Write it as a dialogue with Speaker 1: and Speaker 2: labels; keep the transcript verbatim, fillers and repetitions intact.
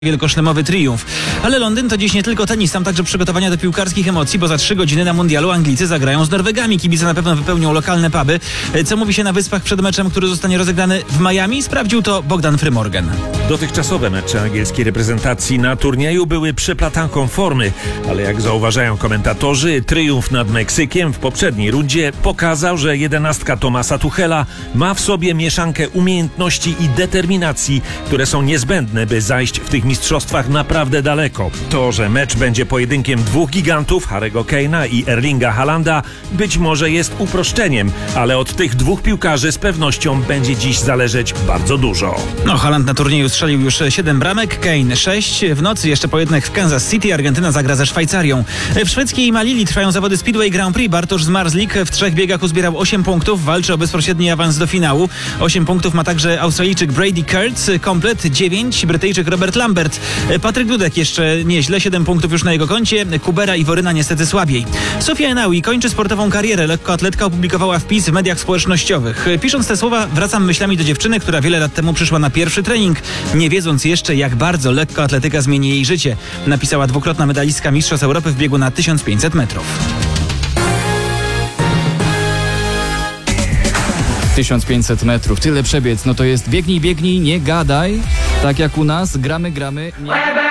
Speaker 1: Wielkoszlemowy triumf. Ale Londyn to dziś nie tylko tenis, tam także przygotowania do piłkarskich emocji, bo za trzy godziny na mundialu Anglicy zagrają z Norwegami. Kibice na pewno wypełnią lokalne puby. Co mówi się na Wyspach przed meczem, który zostanie rozegrany w Miami? Sprawdził to Bogdan Frymorgan.
Speaker 2: Dotychczasowe mecze angielskiej reprezentacji na turnieju były przeplatanką formy, ale jak zauważają komentatorzy, triumf nad Meksykiem w poprzedniej rundzie pokazał, że jedenastka Thomasa Tuchela ma w sobie mieszankę umiejętności i determinacji, które są niezbędne, by zajść w tych mistrzostwach naprawdę daleko. To, że mecz będzie pojedynkiem dwóch gigantów, Harry'ego Kane'a i Erlinga Haalanda, być może jest uproszczeniem, ale od tych dwóch piłkarzy z pewnością będzie dziś zależeć bardzo dużo.
Speaker 1: No, Haaland na turnieju strzelił już siedem bramek, Kane sześć. W nocy jeszcze pojedynek w Kansas City, Argentyna zagra ze Szwajcarią. W szwedzkiej Malili trwają zawody Speedway Grand Prix. Bartosz Zmarzlik w trzech biegach uzbierał osiem punktów, walczy o bezpośredni awans do finału. osiem punktów ma także Australijczyk Brady Kurtz, komplet dziewięć, Brytyjczyk Robert Lambert. Patryk Dudek jeszcze nieźle, siedem punktów już na jego koncie, Kubera i Woryna niestety słabiej. Sofia Enaui kończy sportową karierę. Lekkoatletka opublikowała wpis w mediach społecznościowych. Pisząc te słowa, wracam myślami do dziewczyny, która wiele lat temu przyszła na pierwszy trening, nie wiedząc jeszcze, jak bardzo lekkoatletyka zmieni jej życie. Napisała dwukrotna medalistka Mistrzostw Europy w biegu na tysiąc pięćset metrów.
Speaker 3: tysiąc pięćset metrów, tyle przebiec, no to jest biegnij, biegnij, nie gadaj, tak jak u nas, gramy, gramy, nie...